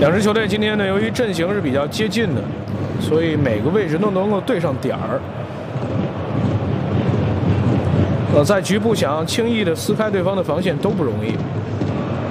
两支球队今天呢，由于阵型是比较接近的，所以每个位置都能够对上点儿。在局部想轻易的撕开对方的防线都不容易。